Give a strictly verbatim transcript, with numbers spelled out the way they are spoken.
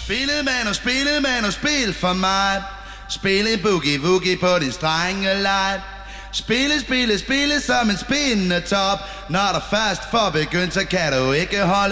Spillet man og spillet man og spil for mig. Spille boogie-woogie på din strenge leg. Spille, spille, spille som en spindende top. Når der først får begyndt, så kan du ikke holde